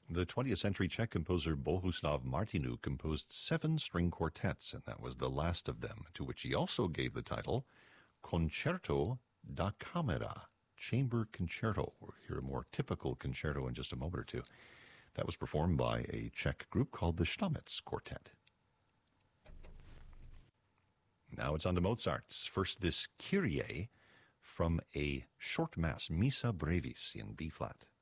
The 20th century Czech composer Bohuslav Martinu composed 7 string quartets, and that was the last of them, to which he also gave the title Concerto da Camera, Chamber Concerto. We'll hear a more typical concerto in just a moment or two. That was performed by a Czech group called the Stamitz Quartet. Now it's on to Mozart's. First, this Kyrie from a short mass, Missa Brevis, in B-flat.